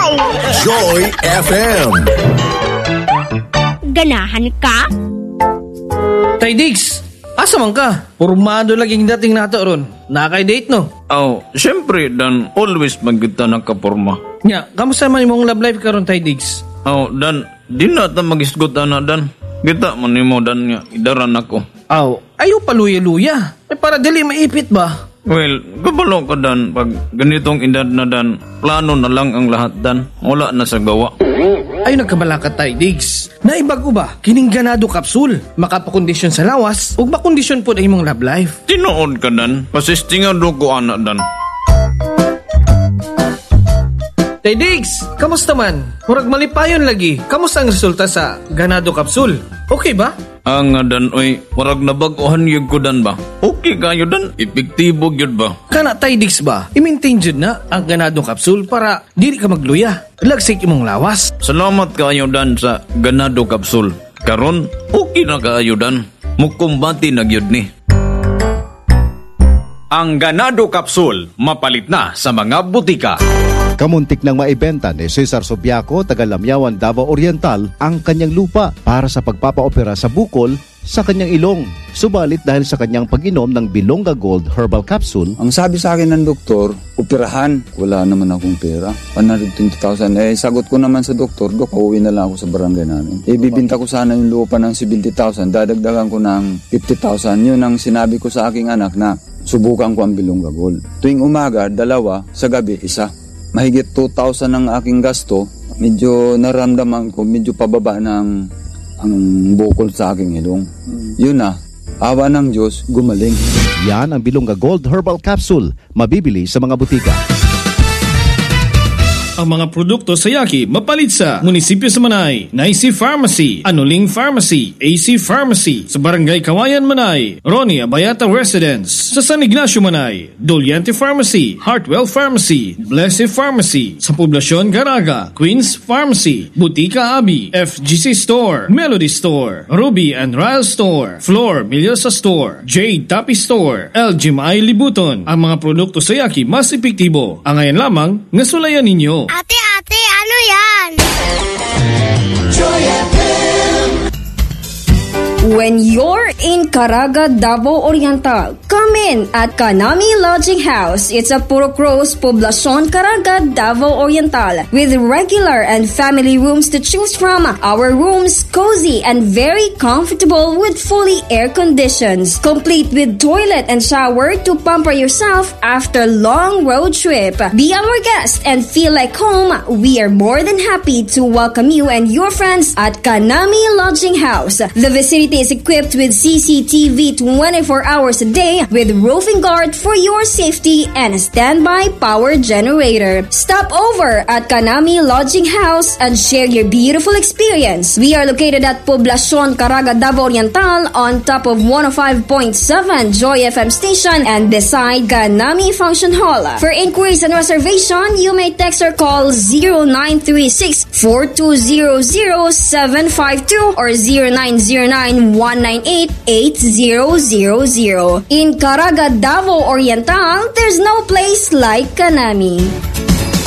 Joy FM. Ganahan ka? Tay Diggs, asa man ka? Pormado laging dating nato ron. Nakay-date no? Siyempre, Dan, always magkita nakaporma. Nya, kamusta man imong love life karon Tay Diggs? Dan, di na ta mag-isgot na, Dan. Kita man mo, Dan, nga, idaran ako. Ayaw paluya-luya. Para dili maipit ba? Well, kabalo ka, Dan. Pag ganitong edad na, Dan, plano na lang ang lahat, Dan. Wala na sa gawa. Ay nagkabala ka Tay Diggs. Naibago ba? Kining ganado kapsul. Makapakondisyon sa lawas ug makondisyon po na imong love life. Tinuod ka, Dan. Pasistingan do ko, anak, Dan. Tay Diggs, kamusta man? Murag malipayon lagi. Kamusta ang resulta sa ganado kapsul? Okay ba? Nga, Dan, oy, warag nabaguhan yun ko, Dan, ba? Okay kayo, Dan. Epektibo yun ba? Kana Tay Diggs ba? I-maintain jud na ang ganado kapsul para dili ka magluya. Lagsik imong lawas. Salamat kayo, Dan, sa ganado kapsul. Karon, okay na kayo, Dan. Mukumbati na gyud ni. Ang ganado kapsul, mapalit na sa mga butika. Kamuntik nang maibenta ni Cesar Sobiaco, taga Lamyawan, Davao Oriental, ang kanyang lupa para sa pagpapaopera sa bukol sa kanyang ilong. Subalit dahil sa kanyang pag-inom ng Bilonga Gold Herbal Capsule, ang sabi sa akin ng doktor, operahan. Wala naman akong pera. 120,000. Sagot ko naman sa doktor, Dok, uuwi na lang ako sa barangay namin. Bibinta ko sana yung lupa ng 70,000. Dadagdagan ko ng 50,000. Yun ang sinabi ko sa aking anak na subukan ko ang Bilonga Gold. Tuwing umaga, 2. Sa gabi, 1. Mahigit 2,000 ang aking gasto. Medyo naramdaman ko, medyo pababa ng ang bukol sa aking ilong. Yun na, awa ng Diyos, gumaling. Yan ang Bilonga Gold Herbal Capsule. Mabibili sa mga butika. Ang mga produkto sa Yaki mapalit sa Munisipyo sa Manay, Naisi Pharmacy, Anuling Pharmacy, AC Pharmacy, sa Barangay Kawayan Manay, Ronnie Abayata Residence, sa San Ignacio Manay, Doliente Pharmacy, Heartwell Pharmacy, Blessed Pharmacy, sa Poblasyon Garaga, Queens Pharmacy, Butika Abi, FGC Store, Melody Store, Ruby and Ryle Store, Floor Milyosa Store, Jade Tapi Store, LG May Libuton. Ang mga produkto sa Yaki mas epektibo. Ang ngayon lamang, nasulayan ninyo. Ate, ano yan? When you're in Caraga, Davao Oriental, come in at Kanami Lodging House. It's a Puro Cross, Poblacion, Caraga, Davao Oriental, with regular and family rooms to choose from. Our rooms cozy and very comfortable with fully air conditions, complete with toilet and shower to pamper yourself after long road trip. Be our guest and feel like home. We are more than happy to welcome you and your friends at Kanami Lodging House. The vicinity is equipped with CCTV 24 hours a day with roofing guard for your safety and a standby power generator. Stop over at Kanami Lodging House and share your beautiful experience. We are located at Poblacion, Caraga, Davao Oriental on top of 105.7 Joy FM station and beside Kanami Function Hall. For inquiries and reservation, you may text or call 0936-4200-752 or 0909-198-8000. In Caraga, Davao Oriental, there's no place like Kanami.